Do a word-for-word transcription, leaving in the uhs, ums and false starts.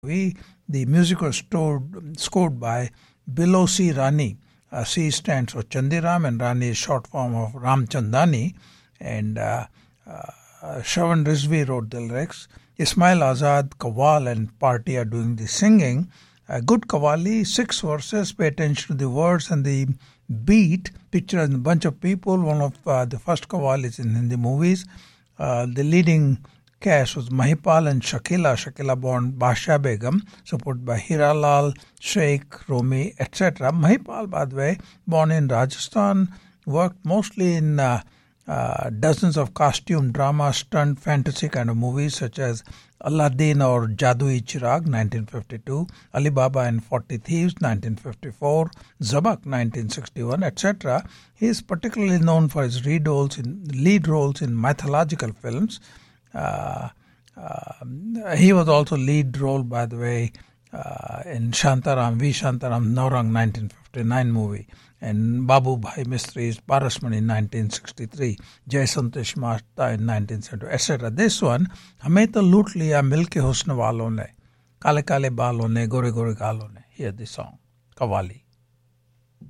movie. The music was stored, scored by Bilo C. Rani. Uh, C stands for Chandiram and Rani is short form of Ramchandani. And uh, uh, Shravan Rizvi wrote the lyrics. Ismail Azad, Qawwal and Party are doing the singing. A good Qawwali, six verses, pay attention to the words and the beat. Picture a bunch of people. One of uh, the first Qawwalis in Hindi movies. Uh, the leading cast was Mahipal and Shakila. Shakila born Basha Begum, supported by Hiralal, Sheikh, Rumi, et cetera. Mahipal, by the way, born in Rajasthan, worked mostly in uh, uh, dozens of costume, drama, stunt, fantasy kind of movies such as Aladdin or Jadui Chirag, nineteen fifty-two, Alibaba and forty Thieves, nineteen fifty-four, Zabak, nineteen sixty-one, et cetera. He is particularly known for his lead roles in, lead roles in mythological films. Uh, uh, he was also lead role, by the way, uh, in Shantaram, V. Shantaram Naurang nineteen fifty-nine movie, and Babu Bhai Mistri's Parasmani in nineteen sixty-three, Jai Santosh Mata in nineteen seventy, et cetera. This one, हमें तो लूट लिया मिलके हुस्न वालों ने, काले काले बालों ने, गोरे गोरे गालों ने. Hear the song, Qawwali.